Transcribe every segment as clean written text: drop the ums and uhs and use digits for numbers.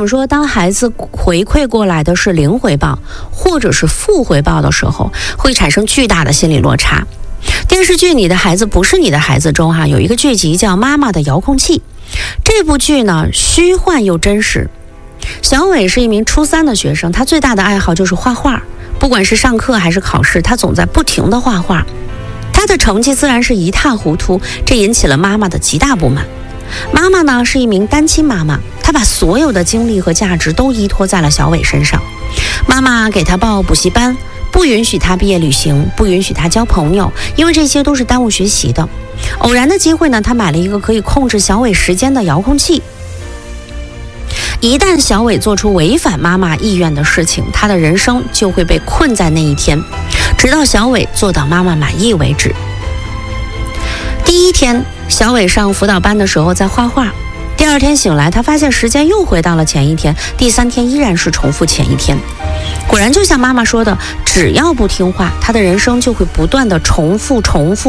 们说，当孩子回馈过来的是零回报或者是负回报的时候，会产生巨大的心理落差。电视剧《你的孩子不是你的孩子》中有一个剧集叫《妈妈的遥控器》。这部剧呢，虚幻又真实。小伟是一名初3的学生，他最大的爱好就是画画，不管是上课还是考试，他总在不停地画画。他的成绩自然是一塌糊涂，这引起了妈妈的极大不满。妈妈呢是一名单亲妈妈，她把所有的精力和价值都依托在了小伟身上。妈妈给他报补习班，不允许他毕业旅行，不允许他交朋友，因为这些都是耽误学习的。偶然的机会呢，他买了一个可以控制小伟时间的遥控器。一旦小伟做出违反妈妈意愿的事情，他的人生就会被困在那一天，直到小伟做到妈妈满意为止。第一天，小伟上辅导班的时候在画画，第二天醒来，他发现时间又回到了前一天，第3天依然是重复前一天。果然就像妈妈说的，只要不听话，他的人生就会不断的重复。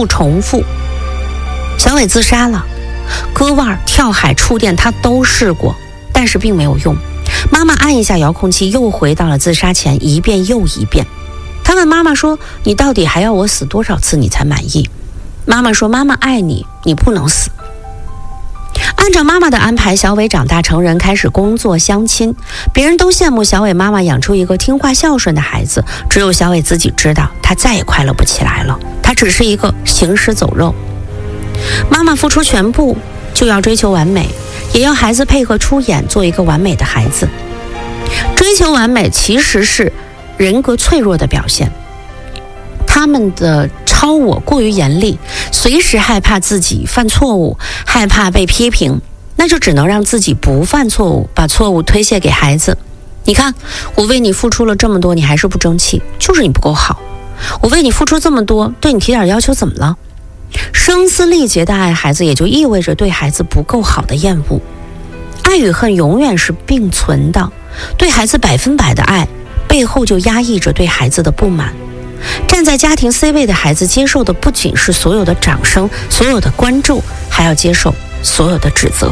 小伟自杀了，割腕、跳海、触电他都试过，但是并没有用。妈妈按一下遥控器，又回到了自杀前，一遍又一遍。他问妈妈说，你到底还要我死多少次你才满意？妈妈说，妈妈爱你，你不能死。按照妈妈的安排，小伟长大成人，开始工作相亲。别人都羡慕小伟妈妈养出一个听话孝顺的孩子，只有小伟自己知道，他再也快乐不起来了。他只是一个行尸走肉。妈妈付出全部，就要追求完美，也要孩子配合出演，做一个完美的孩子。追求完美其实是人格脆弱的表现。他们的超我过于严厉，随时害怕自己犯错误，害怕被批评，那就只能让自己不犯错误，把错误推卸给孩子。你看，我为你付出了这么多，你还是不争气，就是你不够好。我为你付出这么多，对你提点要求怎么了？声嘶力竭的爱孩子，也就意味着对孩子不够好的厌恶。爱与恨永远是并存的，对孩子100%的爱，背后就压抑着对孩子的不满。站在家庭 C 位的孩子，接受的不仅是所有的掌声，所有的关注，还要接受所有的指责。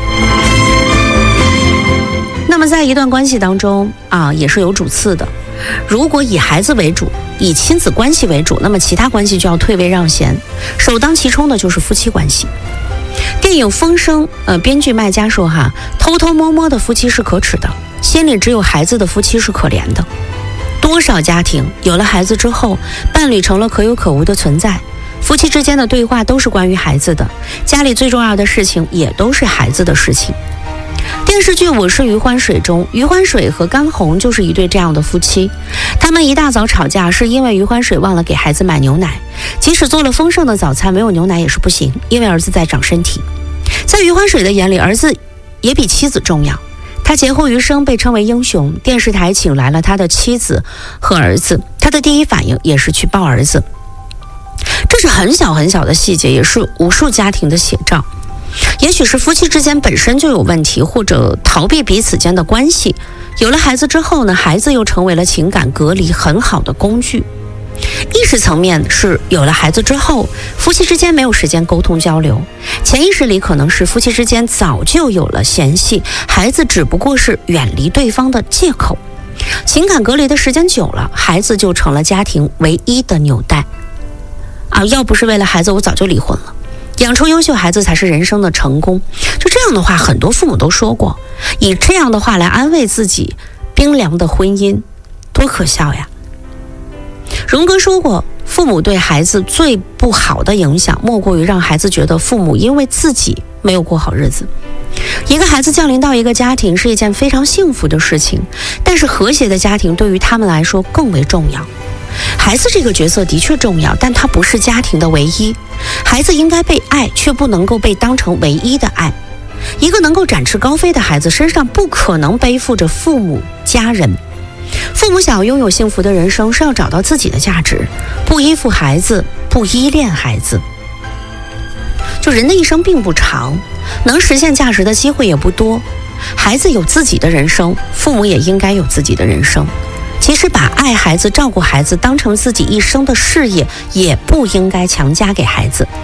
那么在一段关系当中也是有主次的。如果以孩子为主，以亲子关系为主，那么其他关系就要退位让贤，首当其冲的就是夫妻关系。电影《风声》编剧麦嘉说偷偷摸摸的夫妻是可耻的，心里只有孩子的夫妻是可怜的。多少家庭有了孩子之后，伴侣成了可有可无的存在，夫妻之间的对话都是关于孩子的，家里最重要的事情也都是孩子的事情。电视剧《我是余欢水》中，余欢水和甘红就是一对这样的夫妻。他们一大早吵架，是因为余欢水忘了给孩子买牛奶，即使做了丰盛的早餐，没有牛奶也是不行，因为儿子在长身体。在余欢水的眼里，儿子也比妻子重要。他劫后余生被称为英雄，电视台请来了他的妻子和儿子，他的第一反应也是去抱儿子。这是很小很小的细节，也是无数家庭的写照。也许是夫妻之间本身就有问题，或者逃避彼此间的关系。有了孩子之后呢，孩子又成为了情感隔离很好的工具。意识层面是有了孩子之后，夫妻之间没有时间沟通交流，潜意识里可能是夫妻之间早就有了嫌隙，孩子只不过是远离对方的借口。情感隔离的时间久了，孩子就成了家庭唯一的纽带要不是为了孩子，我早就离婚了。养出优秀孩子才是人生的成功。就这样的话，很多父母都说过，以这样的话来安慰自己冰凉的婚姻，多可笑呀。荣格说过，父母对孩子最不好的影响，莫过于让孩子觉得父母因为自己没有过好日子。一个孩子降临到一个家庭是一件非常幸福的事情，但是和谐的家庭对于他们来说更为重要。孩子这个角色的确重要，但他不是家庭的唯一。孩子应该被爱，却不能够被当成唯一的爱。一个能够展翅高飞的孩子身上不可能背负着父母家人。父母想要拥有幸福的人生，是要找到自己的价值，不依附孩子，不依恋孩子。就人的一生并不长，能实现价值的机会也不多。孩子有自己的人生，父母也应该有自己的人生。其实把爱孩子、照顾孩子当成自己一生的事业，也不应该强加给孩子。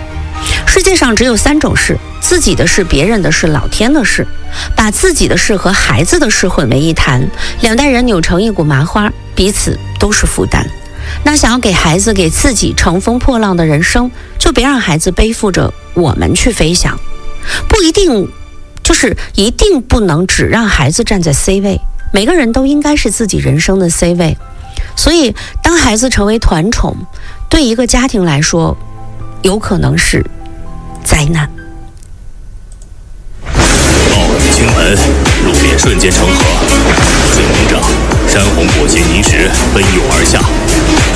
世界上只有3种事：自己的事、别人的事、老天的事。把自己的事和孩子的事混为一谈，2代人扭成一股麻花，彼此都是负担。那想要给孩子、给自己乘风破浪的人生，就别让孩子背负着我们去飞翔。不一定，就是一定不能只让孩子站在 C 位，每个人都应该是自己人生的 C 位。所以当孩子成为团宠，对一个家庭来说有可能是灾难。 暴雨倾盆，路面瞬间成河，水蒙着，山洪裹挟泥石奔涌而下。